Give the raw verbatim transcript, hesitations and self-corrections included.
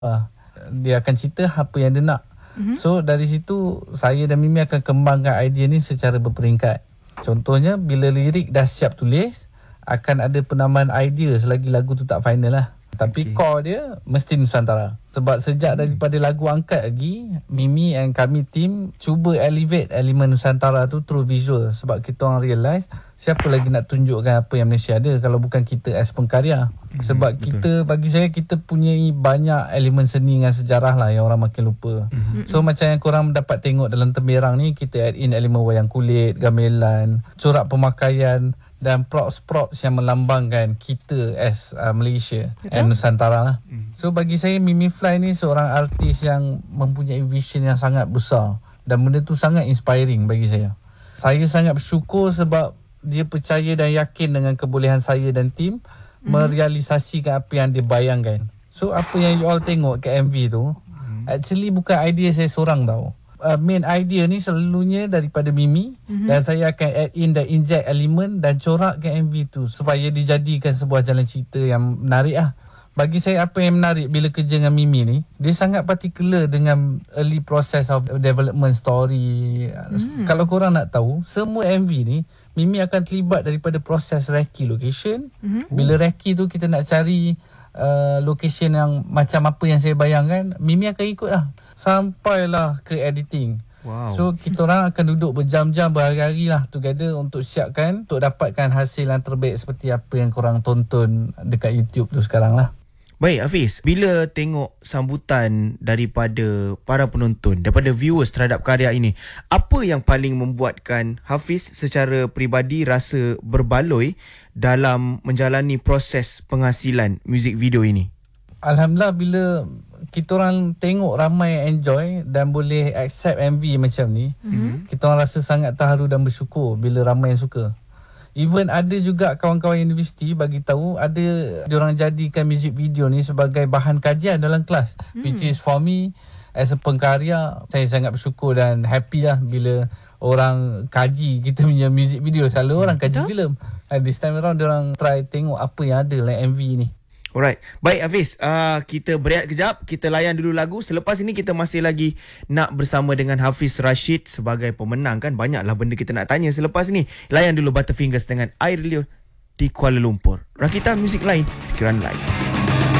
Dia akan cerita apa yang dia nak. Mm-hmm. So dari situ saya dan Mimi akan kembangkan idea ni secara berperingkat. Contohnya bila lirik dah siap tulis, akan ada penambahan idea selagi lagu tu tak final lah. Tapi okay, core dia mesti Nusantara. Sebab sejak daripada lagu angkat lagi, Mimi and kami team cuba elevate elemen Nusantara tu through visual. Sebab kita orang realise siapa lagi nak tunjukkan apa yang Malaysia ada kalau bukan kita as pengkarya. Hmm, Sebab betul. kita, bagi saya, kita punya banyak elemen seni dengan sejarah lah yang orang makin lupa. Hmm. So macam yang korang dapat tengok dalam Temerang ni, kita add in elemen wayang kulit, gamelan, corak pemakaian dan props-props yang melambangkan kita as uh, Malaysia dan Nusantara lah. Mm. So bagi saya, Mimi Fly ni seorang artis yang mempunyai vision yang sangat besar dan benda tu sangat inspiring bagi saya. Saya sangat bersyukur sebab dia percaya dan yakin dengan kebolehan saya dan tim mm. merealisasikan apa yang dia bayangkan. So apa yang you all tengok kat M V tu mm. actually bukan idea saya seorang tau. Uh, main idea ni selalunya daripada Mimi, mm-hmm, dan saya akan add in dan inject elemen dan corak ke M V tu supaya dijadikan sebuah jalan cerita yang menarik lah. Bagi saya apa yang menarik bila kerja dengan Mimi ni, dia sangat particular dengan early process of development story. Mm. Kalau korang nak tahu, semua M V ni Mimi akan terlibat daripada proses recce location. Mm-hmm. Bila recce tu kita nak cari uh, location yang macam apa yang saya bayangkan, Mimi akan ikut lah sampailah ke editing. Wow. So kita orang akan duduk berjam-jam, berhari-hari lah together untuk siapkan, untuk dapatkan hasil yang terbaik seperti apa yang korang tonton dekat YouTube tu sekarang lah. Baik Hafiz, bila tengok sambutan daripada para penonton, daripada viewers terhadap karya ini, apa yang paling membuatkan Hafiz secara peribadi rasa berbaloi dalam menjalani proses penghasilan muzik video ini? Alhamdulillah, bila kita orang tengok ramai yang enjoy dan boleh accept M V macam ni, mm-hmm, kita orang rasa sangat terharu dan bersyukur bila ramai yang suka. Even ada juga kawan-kawan universiti bagi tahu ada diorang jadikan music video ni sebagai bahan kajian dalam kelas. Mm. Which is for me as a pengkarya, saya sangat bersyukur dan happy lah bila orang kaji kita punya music video. Selalu orang kaji filem. And this time around diorang try tengok apa yang ada dalam M V ni. Alright, baik Hafiz, uh, kita berehat kejap, kita layan dulu lagu. Selepas ini kita masih lagi nak bersama dengan Hafiz Rashid sebagai pemenang kan. Banyaklah benda kita nak tanya selepas ini. Layan dulu Butterfingers dengan Air Liur di Kuala Lumpur. Rakita Muzik Lain, Fikiran Lain.